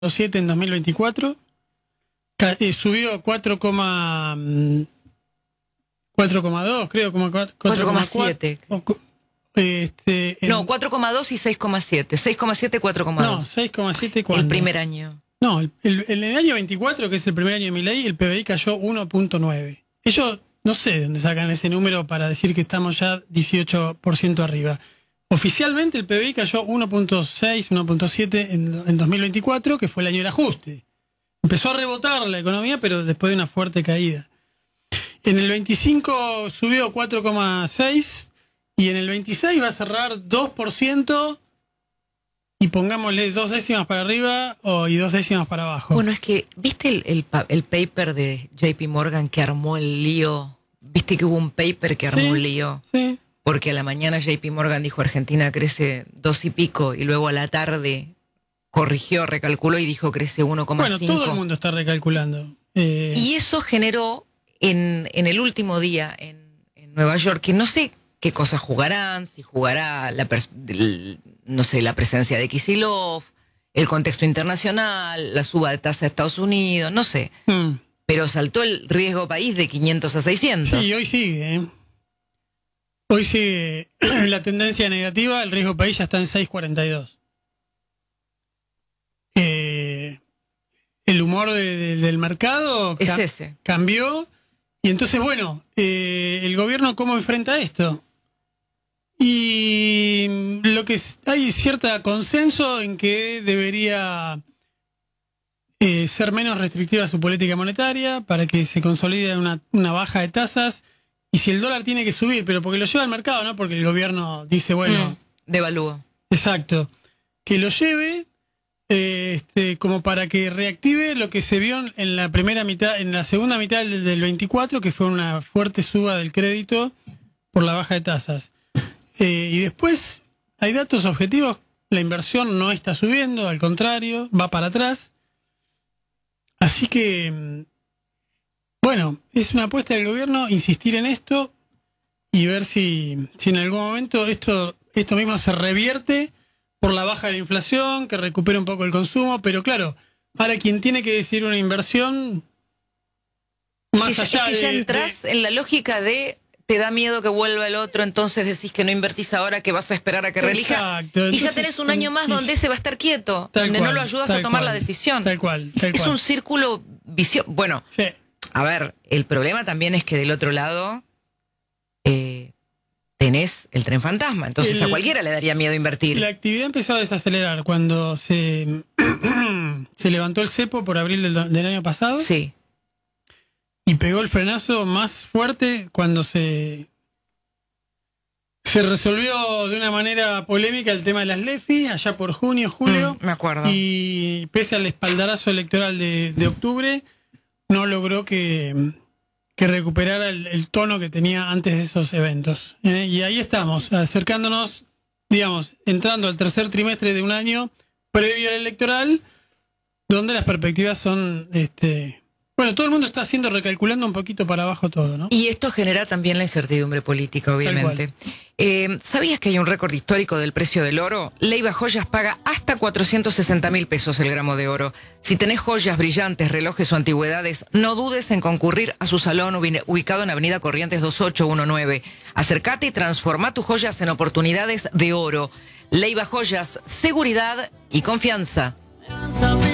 4,7 en 2024. Subió 4,2, creo, como 4,7. No, 4,2 y 6,7. 6,7, 4,2. No, 6,7 ¿cuándo? El primer año. No, en el año 24, que es el primer año de Milei, el PBI cayó 1,9. Ellos no sé de dónde sacan ese número para decir que estamos ya 18% arriba. Oficialmente el PBI cayó 1,6, 1,7 en 2024, que fue el año del ajuste. Empezó a rebotar la economía, pero después de una fuerte caída. En el 25 subió 4,6 y en el 26 va a cerrar 2%. Y pongámosle 2 décimas para arriba y 2 décimas para abajo. Bueno, es que, ¿viste el paper de JP Morgan que armó el lío? ¿Viste que hubo un paper que armó un lío? Sí. Porque a la mañana JP Morgan dijo Argentina crece 2 y pico y luego a la tarde corrigió, recalculó y dijo crece 1,5. Bueno, todo el mundo está recalculando. Y eso generó en el último día en Nueva York, que no sé qué cosas jugarán, si jugará la presencia de Kicillof, el contexto internacional, la suba de tasa de Estados Unidos, no sé. Pero saltó el riesgo país de 500 a 600. Sí, hoy sigue. Hoy sigue la tendencia negativa, el riesgo país ya está en 6,42. El humor del mercado es ese. Cambió. Y entonces, bueno, el gobierno ¿cómo enfrenta esto? Y lo que hay cierto consenso en que debería ser menos restrictiva su política monetaria para que se consolide una baja de tasas. Y si el dólar tiene que subir, pero porque lo lleva al mercado, no porque el gobierno dice, bueno... devalúa. Exacto. Que lo lleve como para que reactive lo que se vio en la primera mitad, en la segunda mitad del 24, que fue una fuerte suba del crédito por la baja de tasas. Y después hay datos objetivos, la inversión no está subiendo, al contrario, va para atrás. Así que, bueno, es una apuesta del gobierno insistir en esto y ver si en algún momento esto mismo se revierte por la baja de la inflación, que recupere un poco el consumo, pero claro, ahora quien tiene que decidir una inversión, más allá de... Es que ya entras en la lógica de... Te da miedo que vuelva el otro, entonces decís que no invertís ahora, que vas a esperar a que relija. Exacto. Y ya tenés un año más donde ese va a estar quieto, donde no lo ayudas a tomar la decisión. Tal cual. Es un círculo vicioso. Bueno, sí. A ver, el problema también es que del otro lado tenés el tren fantasma, entonces a cualquiera le daría miedo invertir. La actividad empezó a desacelerar cuando se levantó el cepo por abril del año pasado. Sí. Y pegó el frenazo más fuerte cuando se resolvió de una manera polémica el tema de las LEFI, allá por junio, julio. Me acuerdo. Y pese al espaldarazo electoral de octubre, no logró que recuperara el tono que tenía antes de esos eventos. Y ahí estamos, acercándonos, digamos, entrando al tercer trimestre de un año previo al electoral, donde las perspectivas son... Bueno, todo el mundo está recalculando un poquito para abajo todo, ¿no? Y esto genera también la incertidumbre política, obviamente. ¿Sabías que hay un récord histórico del precio del oro? Leyva Joyas paga hasta 460.000 pesos el gramo de oro. Si tenés joyas, brillantes, relojes o antigüedades, no dudes en concurrir a su salón ubicado en Avenida Corrientes 2819. Acércate y transforma tus joyas en oportunidades de oro. Leyva Joyas, seguridad y confianza.